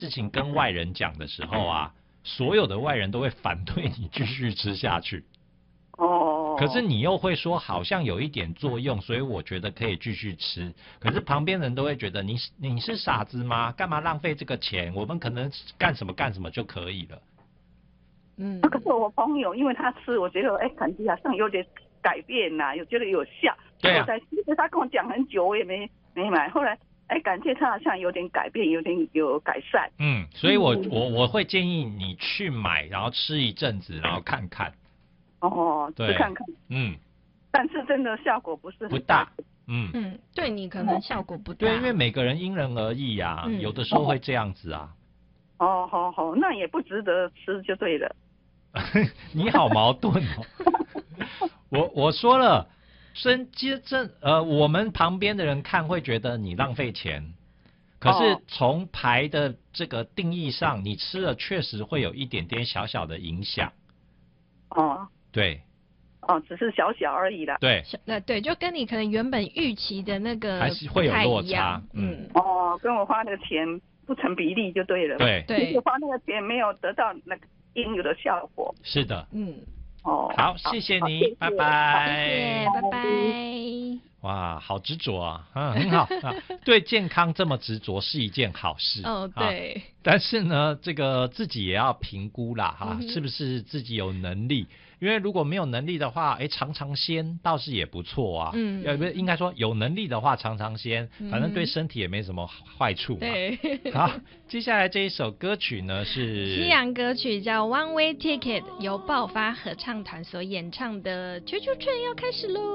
事情跟外人讲的时候啊，所有的外人都会反对你继续吃下去。 哦。 可是你又会说好像有一点作用，所以我觉得可以继续吃。可是旁边人都会觉得你是傻子吗？干嘛浪费这个钱？我们可能干什么就可以了。 可是我朋友因为他吃，我觉得感觉好像有点改变呐，有觉得有效。 对啊。 其实他跟我讲很久，我也没买。后来感觉他好像有点改变，有改善。 所以我会建议你去买，然后吃一阵子，然后看看。 吃看看。但是真的效果不是很大。 对你可能效果不大。 对，因为每个人因人而异啊，有的时候会这样子啊。 好，那也不值得吃就对了。 你好矛盾哦。我说了，我们旁边的人看会觉得你浪费钱，可是从牌的这个定义上，你吃了确实会有一点点小小的影响。对。 只是小小而已啦。 对。 对，就跟你可能原本预期的那个还是会有落差。 跟我花那个钱不成比例就对了。 对。 其实花那个钱没有得到那个应有的效果。 是的。 好， 谢谢你，拜拜。 谢谢，拜拜。 哇，好执着啊，很好啊，对健康这么执着是一件好事。 对。 但是呢，这个自己也要评估啦，是不是自己有能力？因为如果没有能力的话，尝鲜倒是也不错啊。应该说有能力的话尝鲜，反正对身体也没什么坏处嘛。 对。 好，接下来这一首歌曲呢是西洋歌曲叫 One Way Ticket， 由爆发合唱团所演唱的《啾啾雀》要开始喽。